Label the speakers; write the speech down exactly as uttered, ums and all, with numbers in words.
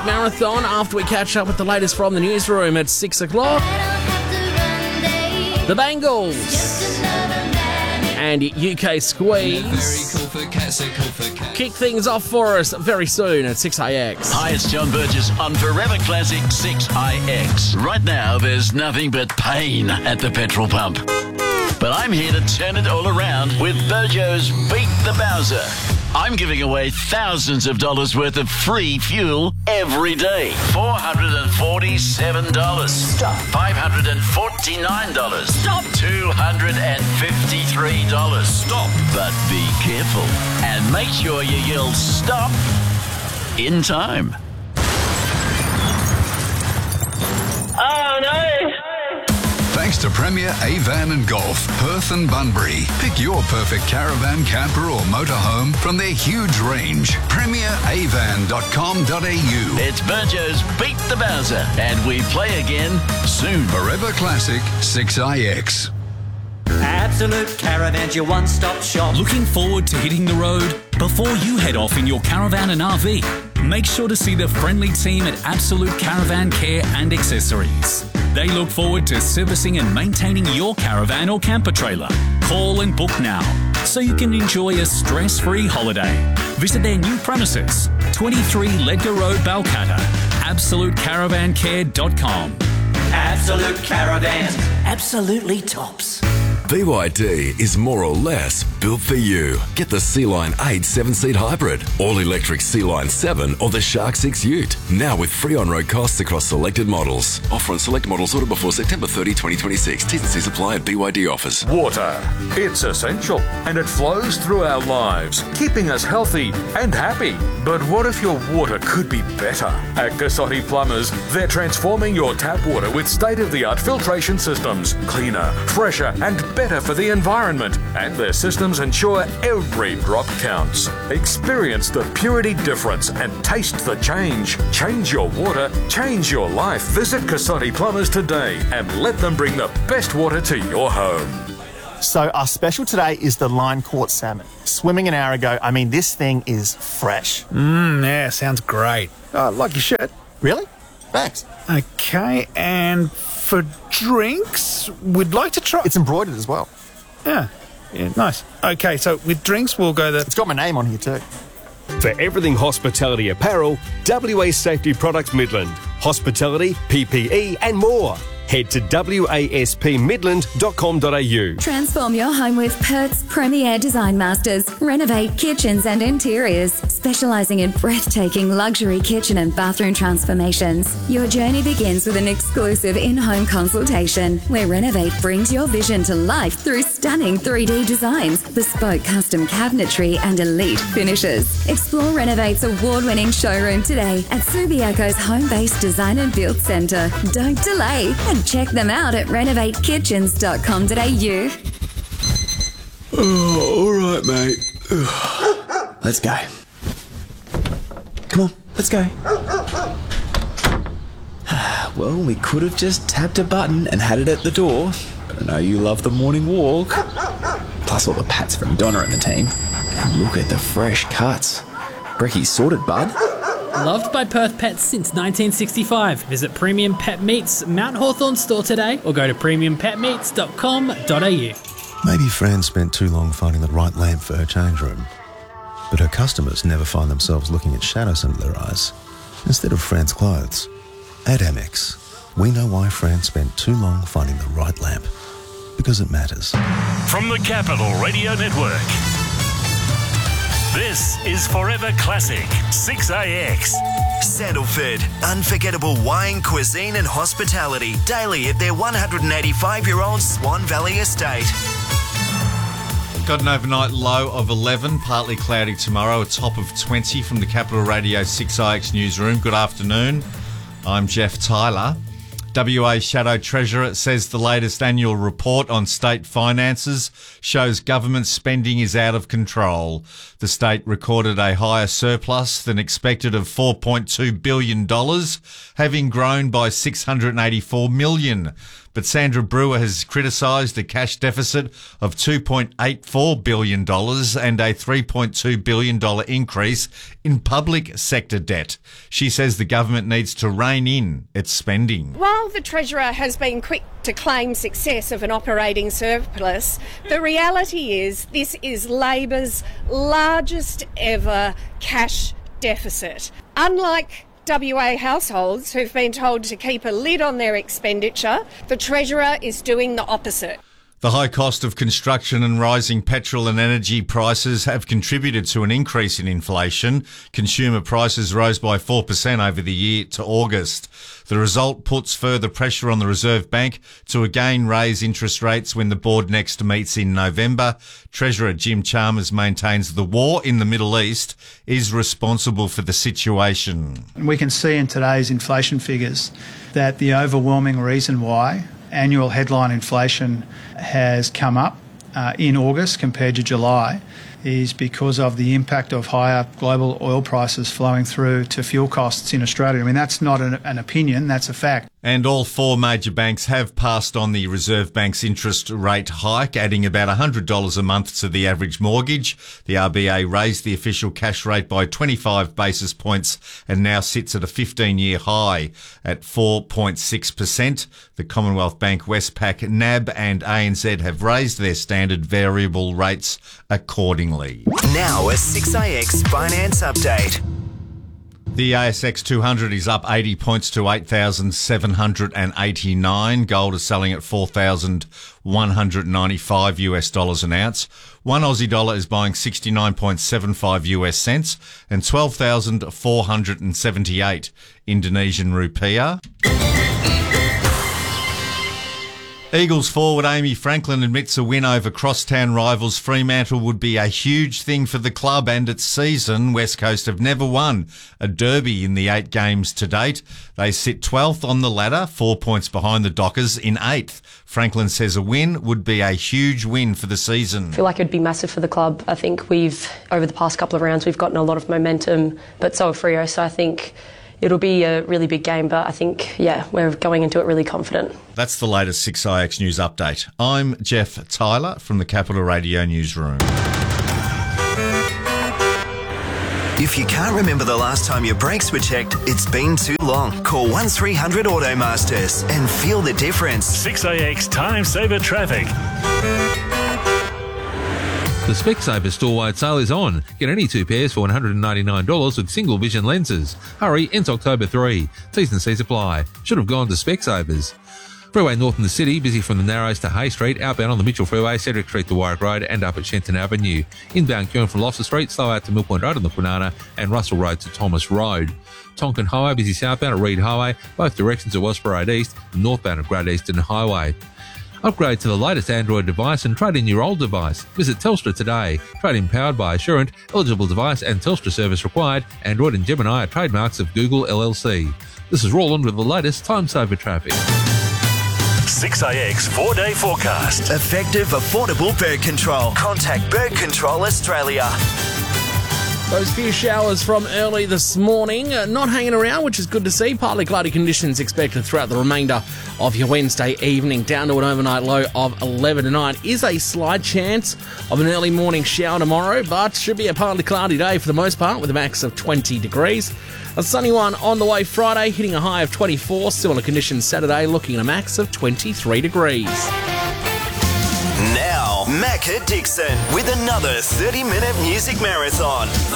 Speaker 1: Marathon after we catch up with the latest from the newsroom at six o'clock. The Bangles and U K Squeeze kick things off for us very soon at six A X.
Speaker 2: Hi, it's John Burgess on Forever Classic six I X. Right now, there's nothing but pain at the petrol pump. But I'm here to turn it all around with Burjo's Beat the Bowser. I'm giving away thousands of dollars worth of free fuel every day. four hundred forty-seven dollars. Stop. five hundred forty-nine dollars. Stop. two hundred fifty-three dollars. Stop. But be careful and make sure you yell stop in time.
Speaker 3: Oh, no.
Speaker 4: Thanks to Premier A-Van and Golf, Perth and Bunbury. Pick your perfect caravan, camper or motorhome from their huge range. premier a van dot com dot a u.
Speaker 2: It's Burjo's Beat the Bowser, and we play again soon.
Speaker 4: Forever Classic six I X.
Speaker 5: Absolute Caravans, your one-stop shop.
Speaker 6: Looking forward to hitting the road? Before you head off in your caravan and R V, make sure to see the friendly team at Absolute Caravan Care and Accessories. They look forward to servicing and maintaining your caravan or camper trailer. Call and book now so you can enjoy a stress-free holiday. Visit their new premises, twenty-three Ledger Road, Balcatta. absolute caravan care dot com.
Speaker 5: Absolute Caravans, absolutely tops.
Speaker 7: B Y D is more or less built for you. Get the C-Line eight seven-seat hybrid, all-electric C-Line seven or the Shark six Ute. Now with free on-road costs across selected models. Offer on select models ordered before September thirtieth, twenty twenty-six. T's and C's apply at B Y D offers.
Speaker 8: Water. It's essential and it flows through our lives, keeping us healthy and happy. But what if your water could be better? At Cassotti Plumbers, they're transforming your tap water with state-of-the-art filtration systems. Cleaner, fresher and better for the environment, and their systems ensure every drop counts. Experience the purity difference and taste the change. Change your water, change your life. Visit Cassotti Plumbers today and let them bring the best water to your home.
Speaker 9: So our special today is the line caught salmon. Swimming an hour ago. I mean, this thing is fresh.
Speaker 10: Mmm, yeah, sounds great. Oh, like your shirt.
Speaker 9: Really? Thanks.
Speaker 10: Okay, and for drinks, we'd like to try...
Speaker 9: It's embroidered as well.
Speaker 10: Yeah, yeah, nice. Okay, so with drinks, we'll go the...
Speaker 9: It's got my name on here too.
Speaker 11: For everything hospitality apparel, W A Safety Products Midland. Hospitality, P P E and more. Head to w a s p midland dot com dot a u.
Speaker 12: Transform your home with Perth's premier design masters. Renovate kitchens and interiors, specialising in breathtaking luxury kitchen and bathroom transformations. Your journey begins with an exclusive in-home consultation, where Renovate brings your vision to life through stunning three D designs, bespoke custom cabinetry and elite finishes. Explore Renovate's award-winning showroom today at Subiaco's home-based design and build centre. Don't delay and check them out at renovate kitchens dot com dot a u.
Speaker 13: Oh, all right, mate. Let's go. Come on, let's go. Well, we could have just tapped a button and had it at the door, but I know you love the morning walk. Plus all the pats from Donna and the team. And look at the fresh cuts. Brecky's sorted, bud.
Speaker 14: Loved by Perth Pets since nineteen sixty-five. Visit Premium Pet Meats Mount Hawthorn store today or go to premium pet meats dot com dot a u.
Speaker 15: Maybe Fran spent too long finding the right lamp for her change room, but her customers never find themselves looking at shadows under their eyes instead of Fran's clothes. At Amex, we know why Fran spent too long finding the right lamp, because it matters.
Speaker 16: From the Capital Radio Network, this is Forever Classic six A X.
Speaker 17: Sandalford, unforgettable wine, cuisine and hospitality daily at their one hundred eighty-five-year-old Swan Valley estate.
Speaker 18: Got an overnight low of eleven, partly cloudy tomorrow, a top of twenty from the Capital Radio six I X newsroom. Good afternoon. I'm Jeff Tyler. W A Shadow Treasurer says the latest annual report on state finances shows government spending is out of control. The state recorded a higher surplus than expected of four point two billion dollars, having grown by six hundred eighty-four million dollars. But Sandra Brewer has criticised a cash deficit of two point eight four billion dollars and a three point two billion dollars increase in public sector debt. She says the government needs to rein in its spending.
Speaker 19: While the Treasurer has been quick to claim success of an operating surplus, the reality is this is Labor's largest ever cash deficit. Unlike W A households who've been told to keep a lid on their expenditure, the Treasurer is doing the opposite.
Speaker 18: The high cost of construction and rising petrol and energy prices have contributed to an increase in inflation. Consumer prices rose by four percent over the year to August. The result puts further pressure on the Reserve Bank to again raise interest rates when the board next meets in November. Treasurer Jim Chalmers maintains the war in the Middle East is responsible for the situation.
Speaker 20: We can see in today's inflation figures that the overwhelming reason why annual headline inflation has come up uh, in August compared to July is because of the impact of higher global oil prices flowing through to fuel costs in Australia. I mean, that's not an, an opinion, that's a fact.
Speaker 18: And all four major banks have passed on the Reserve Bank's interest rate hike, adding about one hundred dollars a month to the average mortgage. The R B A raised the official cash rate by twenty-five basis points and now sits at a fifteen-year high at four point six percent. The Commonwealth Bank, Westpac, N A B and A N Z have raised their standard variable rates accordingly.
Speaker 17: Now a six A X finance update.
Speaker 18: The A S X two hundred is up eighty points to eight thousand seven hundred eighty-nine. Gold is selling at four thousand one hundred ninety-five US dollars an ounce. One Aussie dollar is buying sixty-nine point seven five US cents and twelve thousand four hundred seventy-eight Indonesian rupiah. Eagles forward Amy Franklin admits a win over crosstown rivals Fremantle would be a huge thing for the club and its season. West Coast have never won a derby in the eight games to date. They sit twelfth on the ladder, four points behind the Dockers in eighth. Franklin says a win would be a huge win for the season.
Speaker 21: I feel like it would be massive for the club. I think we've, over the past couple of rounds, we've gotten a lot of momentum, but so have Freo, so I think it'll be a really big game, but I think, yeah, we're going into it really confident. That's the latest six I X News update. I'm Jeff Tyler from the Capital Radio Newsroom.
Speaker 17: If you can't remember the last time your brakes were checked, it's been too long. Call one three hundred Automasters and feel the difference.
Speaker 16: six A X Time Saver Traffic.
Speaker 22: The Specsavers store-wide sale is on. Get any two pairs for one hundred ninety-nine dollars with single vision lenses. Hurry, ends October third. T's and C's apply. Should have gone to Specsavers. Freeway north in the city, busy from the Narrows to Hay Street, outbound on the Mitchell Freeway, Cedric Street to Warwick Road and up at Shenton Avenue. Inbound queuing from Loftus Street, slow out to Mill Point Road on the Kwinana and Russell Road to Thomas Road. Tonkin Highway, busy southbound at Reed Highway, both directions at Wellsborough Road East and northbound at Great Eastern Highway. Upgrade to the latest Android device and trade in your old device. Visit Telstra today. Trade in powered by Assurant, eligible device and Telstra service required. Android and Gemini are trademarks of Google L L C. This is Roland with the latest time saver traffic.
Speaker 16: six A X four-day forecast.
Speaker 17: Effective, affordable bird control. Contact Bird Control Australia.
Speaker 1: Those few showers from early this morning, uh, not hanging around, which is good to see. Partly cloudy conditions expected throughout the remainder of your Wednesday evening, down to an overnight low of eleven tonight. Is a slight chance of an early morning shower tomorrow, but should be a partly cloudy day for the most part, with a max of twenty degrees. A sunny one on the way Friday, hitting a high of twenty-four. Similar conditions Saturday, looking at a max of twenty-three degrees.
Speaker 17: Now, Macca Dixon with another thirty-minute music marathon.